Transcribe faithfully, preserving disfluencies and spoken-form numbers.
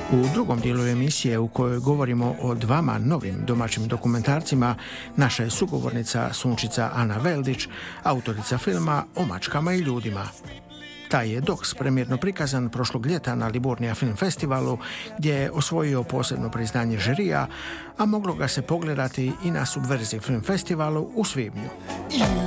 U drugom dijelu emisije u kojoj govorimo o dvama novim domaćim dokumentarcima, naša je sugovornica Sunčica Ana Veldić, autorica filma O mačkama i ljudima. Taj je doks premijerno prikazan prošlog ljeta na Liburnija film festivalu, gdje je osvojio posebno priznanje žirija, a moglo ga se pogledati i na Subverziji film festivalu u svibnju.